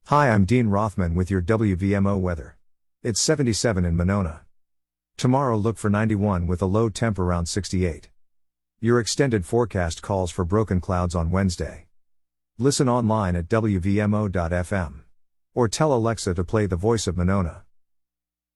Hi, I'm Dean Rothman with your WVMO weather. It's 77 in Monona. Tomorrow look for 91 with a low temp around 68. Your extended forecast calls for broken clouds on Wednesday. Listen online at WVMO.fm. Or tell Alexa to play The Voice of Monona.